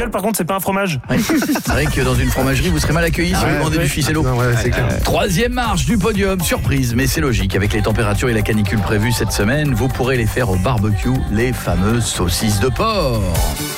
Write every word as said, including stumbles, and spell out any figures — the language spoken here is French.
gueule, par contre, c'est pas un fromage. Ouais. C'est vrai que dans une fromagerie, vous serez mal accueillis si Ouais, vous demandez ouais. du ficello. Non, ouais, c'est clair. Troisième marche du podium, surprise, mais c'est logique. Avec les températures et la canicule prévues cette semaine, vous pourrez les faire au barbecue, les fameuses saucisses de porc.